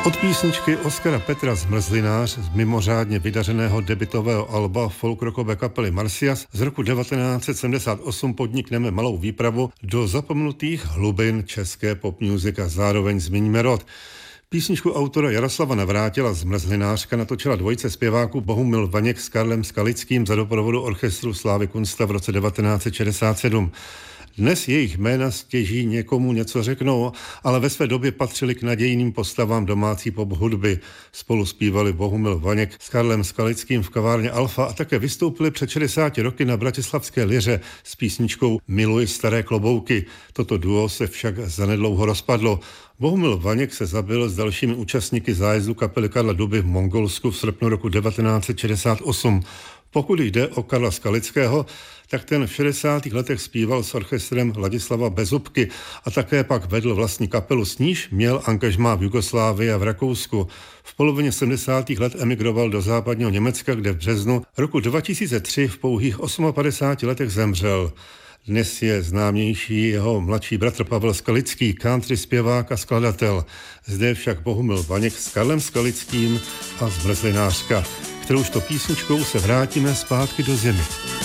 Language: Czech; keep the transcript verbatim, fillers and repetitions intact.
Od písničky Oskara Petra Zmrzlinář z mimořádně vydařeného debutového alba folkrockové kapely Marsyas z roku devatenáct set sedmdesát osm podnikneme malou výpravu do zapomenutých hlubin české pop music a zároveň zmíníme rod. Písničku autora Jaroslava Navrátila Zmrzlinářka natočila dvojice zpěváků Bohumil Vaněk s Karlem Skalickým za doprovodu orchestru Slávy Kunsta v roce devatenáct set šedesát sedm. Dnes jejich jména stěží někomu něco řeknou, ale ve své době patřili k nadějným postavám domácí pop hudby. Spolu zpívali Bohumil Vaněk s Karlem Skalickým v kavárně Alfa a také vystoupili před šedesáti roky na bratislavské Liře s písničkou Miluji staré klobouky. Toto duo se však zanedlouho rozpadlo. Bohumil Vaněk se zabil s dalšími účastníky zájezdu kapely Karla Duby v Mongolsku v srpnu roku devatenáct set šedesát osm. Pokud jde o Karla Skalického, tak ten v šedesátých letech zpíval s orchestrem Ladislava Bezubky a také pak vedl vlastní kapelu, s níž měl angažmá v Jugoslávii a v Rakousku. V polovině sedmdesátých let emigroval do západního Německa, kde v březnu roku dva tisíce tři v pouhých padesáti osmi letech zemřel. Dnes je známější jeho mladší bratr Pavel Skalický, country zpěvák a skladatel. Zde však Bohumil Vaněk s Karlem Skalickým a Zmrzlinářka, kteroužto písničkou se vrátíme zpátky do zimy.